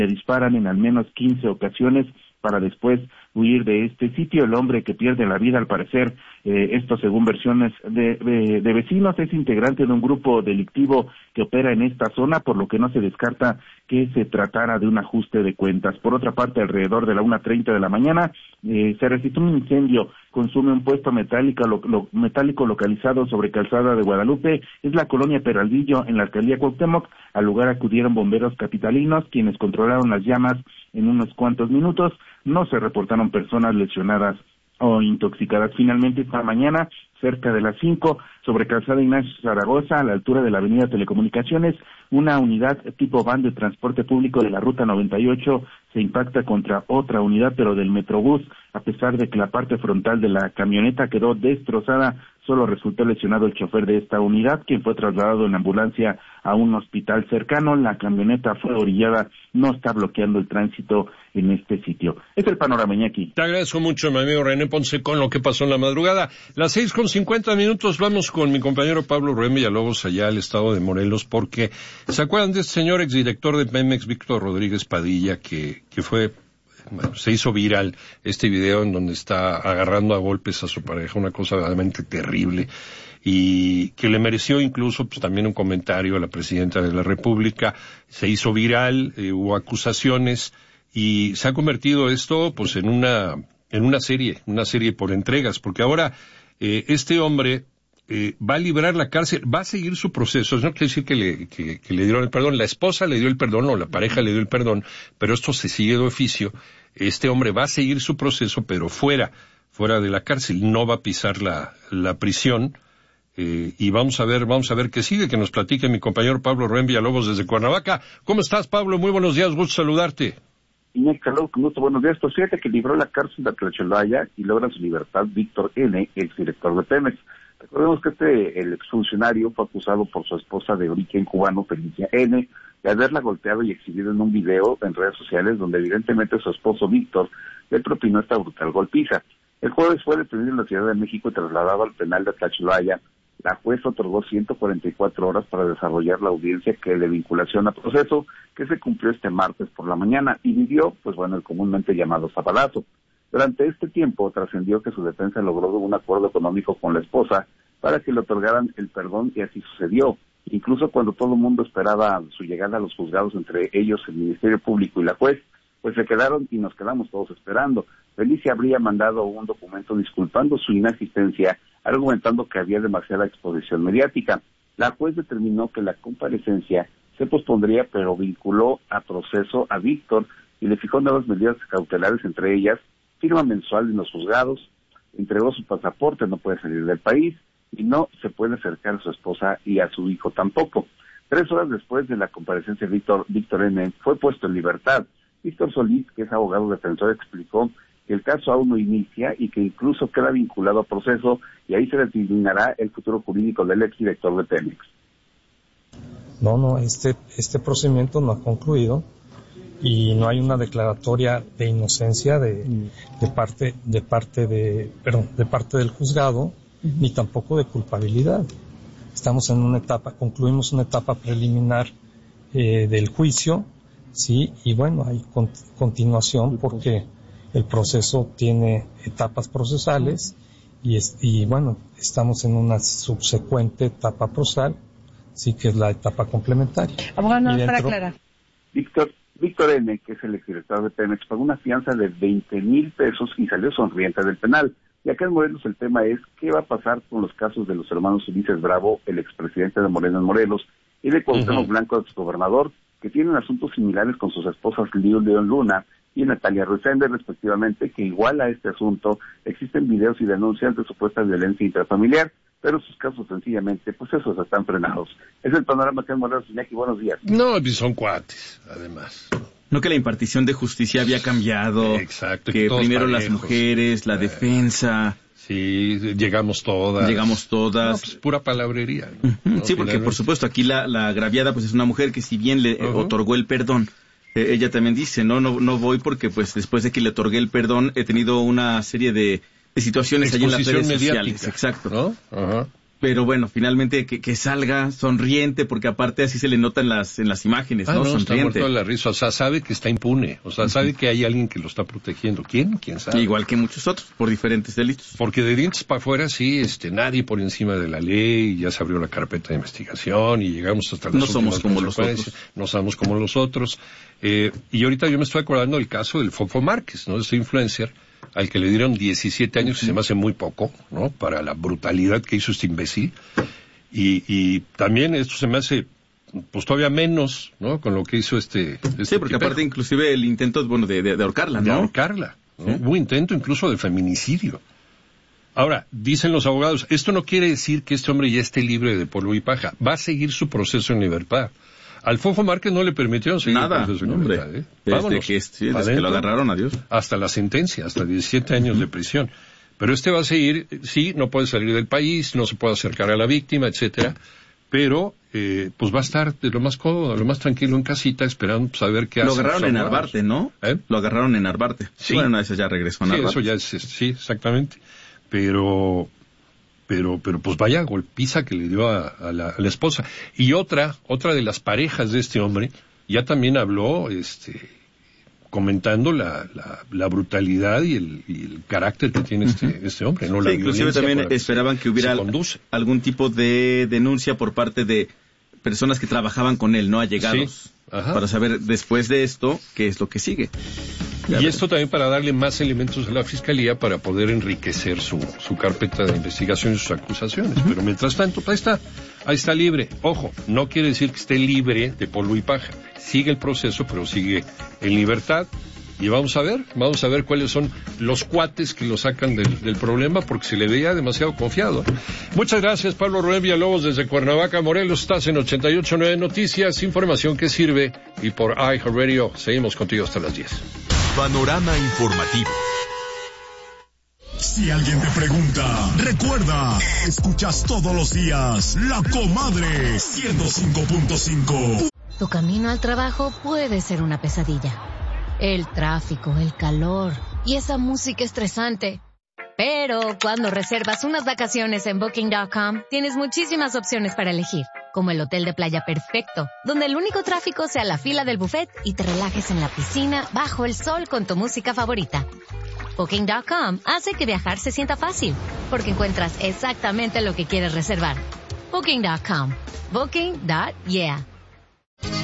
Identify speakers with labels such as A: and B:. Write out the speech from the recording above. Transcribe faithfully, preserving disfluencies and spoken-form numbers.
A: le disparan en al menos quince ocasiones para después huir de este sitio. El hombre que pierde la vida, al parecer, eh, esto según versiones de, de, de vecinos, es integrante de un grupo delictivo que opera en esta zona, por lo que no se descarta que se tratara de un ajuste de cuentas. Por otra parte, alrededor de la una treinta de la mañana, eh, se registró un incendio, consume un puesto metálico, lo, lo, metálico localizado sobre Calzada de Guadalupe, es la colonia Peralvillo, en la alcaldía Cuauhtémoc. Al lugar acudieron bomberos capitalinos, quienes controlaron las llamas en unos cuantos minutos. No se reportaron personas lesionadas o intoxicadas. Finalmente, esta mañana, cerca de las cinco, sobre Calzada Ignacio Zaragoza, a la altura de la avenida Telecomunicaciones, una unidad tipo van de transporte público de la ruta noventa y ocho se impacta contra otra unidad, pero del Metrobús. A pesar de que la parte frontal de la camioneta quedó destrozada, solo resultó lesionado el chofer de esta unidad, quien fue trasladado en ambulancia a un hospital cercano. La camioneta fue orillada, no está bloqueando el tránsito en este sitio. Es el panorama, Iñaki.
B: Te agradezco mucho, mi amigo René Ponce, con lo que pasó en la madrugada. Las seis con cincuenta minutos, vamos con mi compañero Pablo Rubén Villalobos allá al estado de Morelos, porque ¿se acuerdan de este señor exdirector de Pemex, Víctor Rodríguez Padilla, que, que fue... Bueno, se hizo viral este video en donde está agarrando a golpes a su pareja, una cosa realmente terrible, y que le mereció incluso pues también un comentario a la presidenta de la República? Se hizo viral, eh, hubo acusaciones, y se ha convertido esto pues en una en una serie, una serie por entregas, porque ahora eh, este hombre eh, va a librar la cárcel, va a seguir su proceso. Eso no quiere decir que le, que, que le dieron el perdón, la esposa le dio el perdón o la pareja le dio el perdón, pero esto se sigue de oficio. Este hombre va a seguir su proceso, pero fuera, fuera de la cárcel, no va a pisar la, la prisión, eh, y vamos a ver, vamos a ver qué sigue, que nos platique mi compañero Pablo Rubén Villalobos desde Cuernavaca. ¿Cómo estás, Pablo? Muy buenos días, gusto saludarte.
C: Iñaki, con gusto, buenos días. Pues fíjate que libró la cárcel de Tlacholaya y logra su libertad Víctor N., exdirector de Pemex. Recordemos que este, el exfuncionario, fue acusado por su esposa de origen cubano, Felicia N., de haberla golpeado y exhibido en un video en redes sociales donde evidentemente su esposo Víctor le propinó esta brutal golpiza. El jueves fue detenido en la Ciudad de México y trasladado al penal de Tlacholaya. La jueza otorgó ciento cuarenta y cuatro horas para desarrollar la audiencia que de vinculación a proceso, que se cumplió este martes por la mañana, y vivió, pues bueno, el comúnmente llamado sabadazo. Durante este tiempo trascendió que su defensa logró un acuerdo económico con la esposa para que le otorgaran el perdón, y así sucedió. Incluso cuando todo el mundo esperaba su llegada a los juzgados, entre ellos el Ministerio Público y la juez, pues se quedaron y nos quedamos todos esperando. Felicia habría mandado un documento disculpando su inasistencia, argumentando que había demasiada exposición mediática. La juez determinó que la comparecencia se pospondría, pero vinculó a proceso a Víctor y le fijó nuevas medidas cautelares, entre ellas firma mensual en los juzgados, entregó su pasaporte, no puede salir del país, y no se puede acercar a su esposa y a su hijo tampoco. Tres horas después de la comparecencia, Víctor, Víctor N. fue puesto en libertad. Víctor Solís, que es abogado defensor, explicó que el caso aún no inicia y que incluso queda vinculado a proceso, y ahí se determinará el futuro jurídico del exdirector de Pemex.
D: No, no, este, este procedimiento no ha concluido y no hay una declaratoria de inocencia de, de parte, de parte de, perdón, de parte del juzgado, ni tampoco de culpabilidad. Estamos en una etapa, concluimos una etapa preliminar eh, del juicio, sí, y bueno, hay con, continuación porque el proceso tiene etapas procesales y, es, y bueno, estamos en una subsecuente etapa procesal, sí, que es la etapa complementaria.
E: Abogado, no,
D: dentro...
E: para aclarar.
C: Víctor, Víctor N., que es el exdirector de Pemex, pagó una fianza de veinte mil pesos y salió sonriente del penal. Y acá en Morelos el tema es qué va a pasar con los casos de los hermanos Ulises Bravo, el expresidente de Morena en Morelos, y de Cuauhtémoc uh-huh. Blanco, exgobernador, que tienen asuntos similares con sus esposas Lío León Luna y Natalia Ruizende, respectivamente, que igual a este asunto existen videos y denuncias de supuesta violencia intrafamiliar, pero sus casos sencillamente, pues esos están frenados. Es el panorama que en Morelos. Iñaki, buenos días.
B: No, son cuates, además.
F: No, que la impartición de justicia había cambiado.
B: Exacto.
F: Que primero
B: parejos,
F: las mujeres, la eh, defensa.
B: Sí, llegamos todas.
F: Llegamos todas.
B: No, pues pura palabrería, ¿no?
F: Uh-huh.
B: No,
F: sí, porque por supuesto aquí la, la agraviada pues es una mujer que si bien le uh-huh. otorgó el perdón, eh, ella también dice, no, no, no voy porque pues después de que le otorgué el perdón he tenido una serie de, de situaciones allí en las redes
B: mediática,
F: sociales. Exacto.
B: ¿No? Ajá.
F: Pero bueno, finalmente que, que salga sonriente, porque aparte así se le nota en las, en las imágenes,
B: ah,
F: ¿no?
B: no,
F: Sonriente.
B: está muerto de la risa, o sea, sabe que está impune, o sea, sabe que hay alguien que lo está protegiendo. ¿Quién? ¿Quién sabe?
F: Igual que muchos otros, por diferentes delitos.
B: Porque de dientes para afuera, sí, este, nadie por encima de la ley, ya se abrió la carpeta de investigación y llegamos hasta las
F: No somos como los otros.
B: No somos como los otros. Eh, y ahorita yo me estoy acordando del caso del Fofo Márquez, ¿no? Este influencer, al que le dieron diecisiete años, que se me hace muy poco, ¿no? Para la brutalidad que hizo este imbécil. Y, y también esto se me hace, pues todavía menos, ¿no? Con lo que hizo este... este
F: sí, porque
B: tipejo.
F: aparte inclusive el intento, bueno, de, de, de ahorcarla, ¿no?
B: De ahorcarla, ¿no? ¿Sí? Hubo intento incluso de feminicidio. Ahora, dicen los abogados, esto no quiere decir que este hombre ya esté libre de polvo y paja. Va a seguir su proceso en libertad. Al Fofo Márquez no le permitieron seguir
F: Nada,
B: el proceso en
F: hombre.
B: libertad, ¿eh?
F: Desde
B: Vámonos,
F: que, sí, desde
B: adentro,
F: que lo agarraron, adiós.
B: Hasta la sentencia, hasta diecisiete años de prisión. Pero este va a seguir, sí, no puede salir del país, no se puede acercar a la víctima, etcétera, pero eh, pues va a estar de lo más cómodo, de lo más tranquilo en casita, esperando saber qué hace.
F: Lo agarraron en Narvarte, ¿no?
B: ¿Eh?
F: Lo agarraron en Narvarte.
B: Sí.
F: Bueno, ese ya regresó a Narvarte.
B: Sí, eso ya es, sí, exactamente. Pero, pero, pero pues vaya golpiza que le dio a, a, la, a la esposa. Y otra, otra de las parejas de este hombre, ya también habló, este, comentando la, la, la brutalidad y el, y el carácter que tiene este, uh-huh. este hombre, ¿no? La
F: sí, inclusive también esperaban que, que hubiera algún tipo de denuncia por parte de personas que trabajaban con él, no allegados, sí. Para saber después de esto qué es lo que sigue.
B: Ya y ves. Esto también para darle más elementos a la Fiscalía para poder enriquecer su, su carpeta de investigación y sus acusaciones. Uh-huh. Pero mientras tanto, ahí está, ahí está libre. Ojo, no quiere decir que esté libre de polvo y paja. Sigue el proceso, pero sigue en libertad. Y vamos a ver, vamos a ver cuáles son los cuates que lo sacan del, del problema, porque se le veía demasiado confiado. Muchas gracias, Pablo Rubén Villalobos, desde Cuernavaca, Morelos. Estás en ochenta y ocho punto nueve Noticias, información que sirve. Y por iHeartRadio, seguimos contigo hasta las diez.
E: Panorama informativo. Si alguien te pregunta, recuerda, escuchas todos los días La Comadre ciento cinco punto cinco.
G: Tu camino al trabajo puede ser una pesadilla. El tráfico, el calor y esa música estresante. Pero cuando reservas unas vacaciones en Booking punto com, tienes muchísimas opciones para elegir, como el hotel de playa perfecto, donde el único tráfico sea la fila del buffet y te relajes en la piscina bajo el sol con tu música favorita. Booking punto com hace que viajar se sienta fácil, porque encuentras exactamente lo que quieres reservar. Booking punto com. Booking. Yeah.